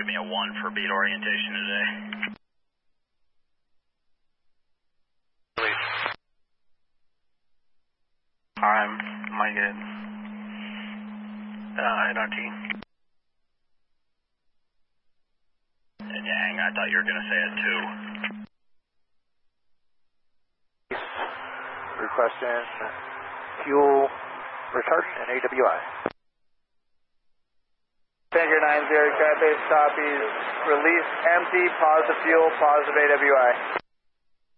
me a 1 for beat orientation today. I'm Mike at NRT. Dang, I thought you were going to say a 2. Requesting fuel retardant and AWI. Tanker 90, Cat Base copies. Release empty, positive fuel, positive AWI.